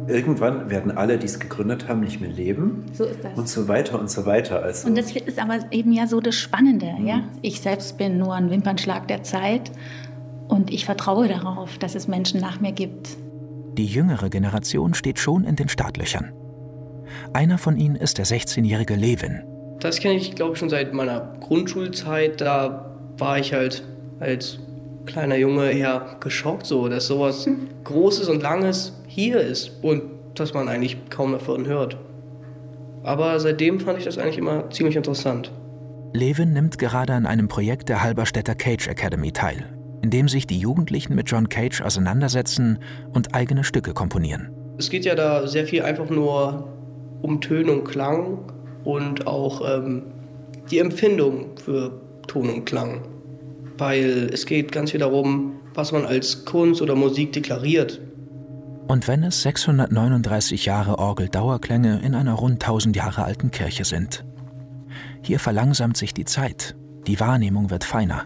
irgendwann werden alle, die es gegründet haben, nicht mehr leben. So ist das. Und so weiter und so weiter. Also, und das ist aber eben ja so das Spannende. Ja? Ich selbst bin nur ein Wimpernschlag der Zeit und ich vertraue darauf, dass es Menschen nach mir gibt. Die jüngere Generation steht schon in den Startlöchern. Einer von ihnen ist der 16-jährige Levin. Das kenne ich, glaube ich, schon seit meiner Grundschulzeit. Da war ich halt als kleiner Junge eher geschockt, so, dass sowas Großes und Langes hier ist und dass man eigentlich kaum davon hört. Aber seitdem fand ich das eigentlich immer ziemlich interessant. Levin nimmt gerade an einem Projekt der Halberstädter Cage Academy teil, in dem sich die Jugendlichen mit John Cage auseinandersetzen und eigene Stücke komponieren. Es geht ja da sehr viel einfach nur um Töne und Klang und auch die Empfindung für Ton und Klang. Weil es geht ganz viel darum, was man als Kunst oder Musik deklariert. Und wenn es 639 Jahre Orgeldauerklänge in einer rund 1000 Jahre alten Kirche sind. Hier verlangsamt sich die Zeit, die Wahrnehmung wird feiner.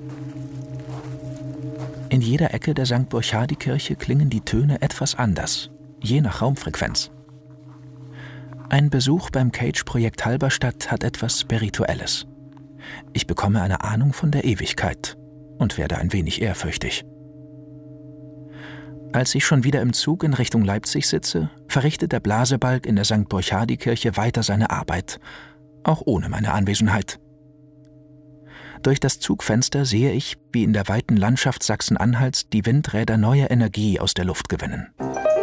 In jeder Ecke der St. Burchardikirche klingen die Töne etwas anders, je nach Raumfrequenz. Ein Besuch beim Cage-Projekt Halberstadt hat etwas Spirituelles. Ich bekomme eine Ahnung von der Ewigkeit und werde ein wenig ehrfürchtig. Als ich schon wieder im Zug in Richtung Leipzig sitze, verrichtet der Blasebalg in der St. Burchardikirche weiter seine Arbeit, auch ohne meine Anwesenheit. Durch das Zugfenster sehe ich, wie in der weiten Landschaft Sachsen-Anhalts die Windräder neue Energie aus der Luft gewinnen.